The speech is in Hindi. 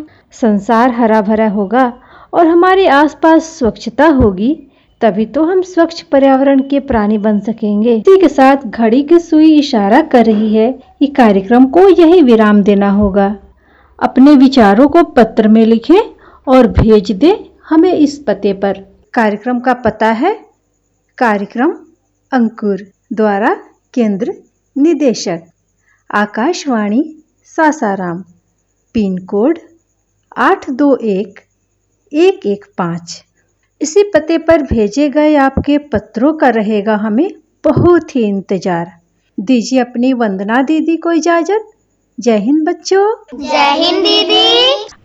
संसार हरा भरा होगा और हमारे आसपास स्वच्छता होगी, तभी तो हम स्वच्छ पर्यावरण के प्राणी बन सकेंगे। इसी के साथ घड़ी की सुई इशारा कर रही है कि कार्यक्रम को यही विराम देना होगा। अपने विचारों को पत्र में लिखें और भेज दें हमें इस पते पर। कार्यक्रम का पता है कार्यक्रम अंकुर, द्वारा केंद्र निदेशक आकाशवाणी सासाराम, पिन कोड 821115। इसी पते पर भेजे गए आपके पत्रों का रहेगा हमें बहुत ही इंतजार। दीजिए अपनी वंदना दीदी को इजाजत। जय हिंद बच्चों। जय हिंद दीदी।